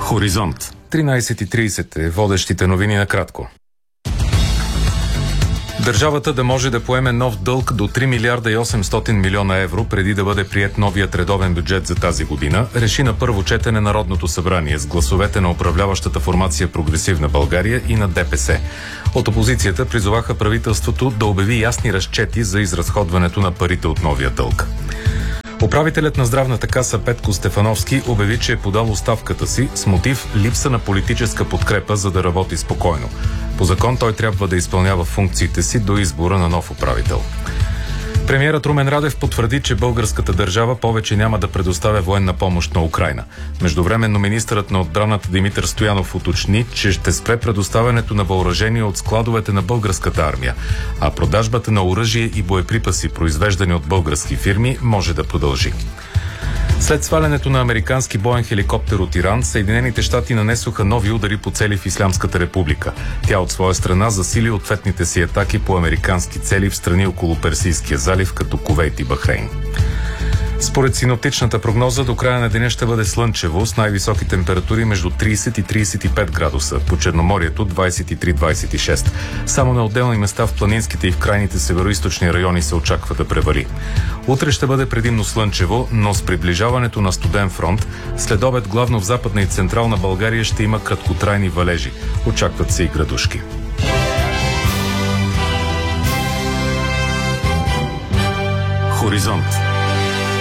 Хоризонт. 13:30 е водещите новини накратко. Държавата да може да поеме нов дълг до 3 милиарда и 800 милиона евро преди да бъде приет новият редовен бюджет за тази година, реши на първо четене Народното събрание с гласовете на управляващата формация Прогресивна България и на ДПС. От опозицията призоваха правителството да обяви ясни разчети за изразходването на парите от новия дълг. Управителят на здравната каса Петко Стефановски обяви, че е подал оставката си с мотив липса на политическа подкрепа, за да работи спокойно. По закон той трябва да изпълнява функциите си до избора на нов управител. Премиерът Румен Радев потвърди, че българската държава повече няма да предоставя военна помощ на Украйна. Междувременно министърът на отбраната Димитър Стоянов уточни, че ще спре предоставянето на въоръжение от складовете на българската армия, а продажбата на оръжие и боеприпаси, произвеждани от български фирми, може да продължи. След свалянето на американски боен хеликоптер от Иран, Съединените щати нанесоха нови удари по цели в Ислямската република. Тя от своя страна засили ответните си атаки по американски цели в страни около Персийския залив, като Кувейт и Бахрейн. Според синоптичната прогноза, до края на деня ще бъде слънчево с най-високи температури между 30 и 35 градуса, по Черноморието 23-26. Само на отделни места в планинските и в крайните североизточни райони се очаква да превали. Утре ще бъде предимно слънчево, но с приближаването на студен фронт, след обед главно в Западна и Централна България ще има краткотрайни валежи. Очакват се и градушки. Хоризонт.